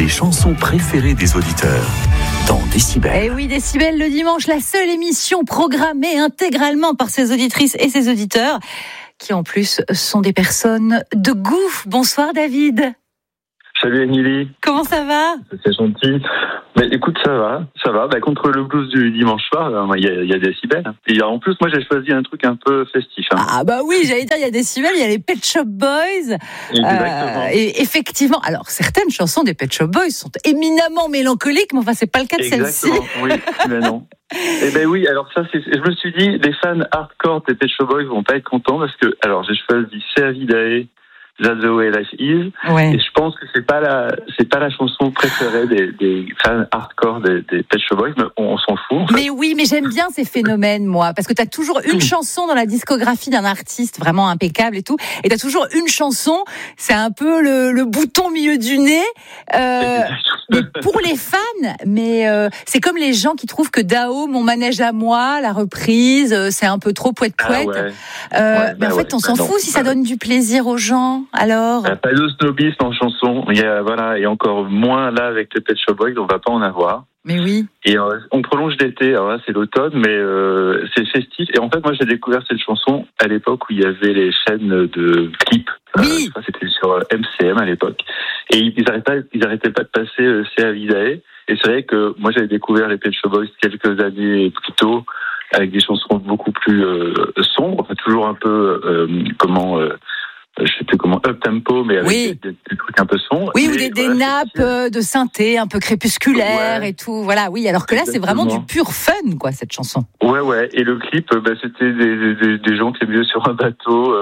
les chansons préférées des auditeurs dans Décibel. Et oui, Décibel le dimanche, la seule émission programmée intégralement par ses auditrices et ses auditeurs, qui en plus sont des personnes de goût. Bonsoir David. Salut Émilie. Comment ça va ? C'est gentil. Mais écoute, ça va. Contre le blues du dimanche soir, il y a Décibel. Et en plus, moi, j'ai choisi un truc un peu festif. Ah bah oui, j'allais dire, il y a Décibel, il y a les Pet Shop Boys. Exactement. Et effectivement, alors certaines chansons des Pet Shop Boys sont éminemment mélancoliques, mais enfin, c'est pas le cas de celle-ci. Exactement, oui, mais non. Eh ben oui, alors ça, je me suis dit, les fans hardcore des Pet Shop Boys vont pas être contents parce que, alors, j'ai choisi C'est Avidae, That's the way life is. Ouais. Et je pense que c'est pas la chanson préférée des fans hardcore des Pet Shop Boys, mais on s'en fout. En fait. Mais oui, mais j'aime bien ces phénomènes, moi, parce que t'as toujours une chanson dans la discographie d'un artiste vraiment impeccable et tout, et t'as toujours une chanson, c'est un peu le bouton au milieu du nez, mais pour les fans, mais c'est comme les gens qui trouvent que Dao, Mon manège à moi, la reprise, c'est un peu trop poète-poète. Mais en fait, on s'en fout si ça donne du plaisir aux gens. Alors, pas de snobisme en chanson. Il y a, et encore moins là avec les Pet Shop Boys, on va pas en avoir. Mais oui. Et on prolonge l'été. Alors là, c'est l'automne, mais c'est festif. Et en fait, moi, j'ai découvert cette chanson à l'époque où il y avait les chaînes de clips. Oui. C'était sur MCM à l'époque. Et ils arrêtaient pas de passer C'est Avidae. Et c'est vrai que moi, j'avais découvert les Pet Shop Boys quelques années plus tôt avec des chansons beaucoup plus sombres, toujours un peu je sais plus comment, up tempo, mais avec des trucs un peu sombres. Oui, ou des nappes de synthé un peu crépusculaires et tout. Voilà, oui. Alors que là, c'est vraiment du pur fun, quoi, cette chanson. Ouais. Et le clip, c'était des gens qui étaient mieux sur un bateau,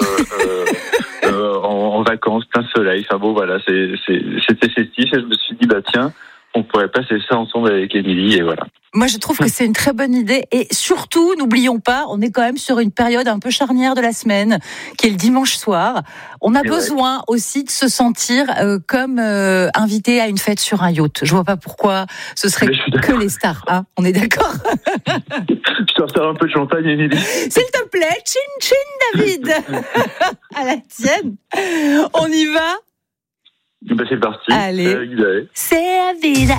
en vacances, plein soleil. Enfin bon, voilà, c'était festif. Et je me suis dit, tiens, on pourrait passer ça ensemble avec Émilie, et voilà. Moi, je trouve que c'est une très bonne idée. Et surtout, n'oublions pas, on est quand même sur une période un peu charnière de la semaine, qui est le dimanche soir. On a besoin aussi de se sentir comme invité à une fête sur un yacht. Je vois pas pourquoi ce serait que les stars. Hein, on est d'accord? Je te ressors un peu de champagne, Émilie. S'il te plaît, chin chin, David. À la tienne. On y va? C'est parti. Allez. C'est Avidae,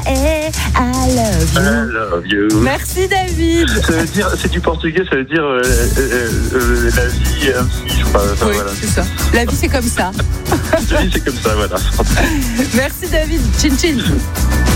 I love you. Merci David. Ça veut dire, c'est du portugais, ça veut dire la vie est ainsi, je crois. Oui, voilà. C'est ça. La vie c'est comme ça. La vie c'est comme ça, voilà. Merci David. Chin chin.